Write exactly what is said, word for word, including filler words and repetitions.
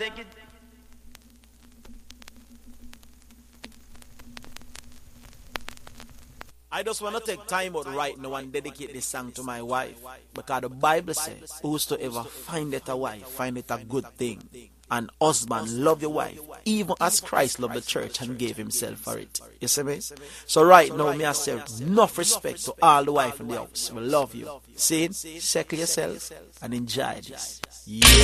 Take it. I just want to take time out right now and dedicate this song to my wife. Because the Bible says, whosoever findeth a wife, findeth a good thing. And husband, love your wife, even as Christ loved the church and gave himself for it. You see me? So right now, me I say enough respect to all the wife in the house. We love you. See? Settle yourself and enjoy this. Yeah.